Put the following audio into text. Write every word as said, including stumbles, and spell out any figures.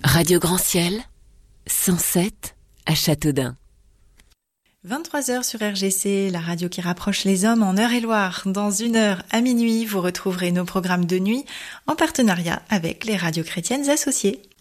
Radio Grand Ciel, cent sept à Châteaudun. vingt-trois heures sur R G C, la radio qui rapproche les hommes en Eure-et-Loire. Dans une heure à minuit, vous retrouverez nos programmes de nuit en partenariat avec les radios chrétiennes associées.